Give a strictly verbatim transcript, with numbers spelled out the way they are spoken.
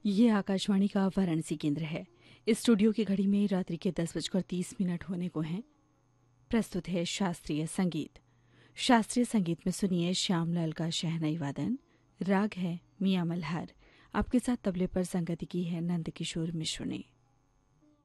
ये आकाशवाणी का वाराणसी केंद्र है। इस स्टूडियो की घड़ी में रात्रि के दस बजकर तीस मिनट होने को हैं। प्रस्तुत है शास्त्रीय संगीत। शास्त्रीय संगीत में सुनिए श्यामलाल का शहनाई वादन। राग है मियाँ मल्हार। आपके साथ तबले पर संगति की है नंद किशोर मिश्र ने।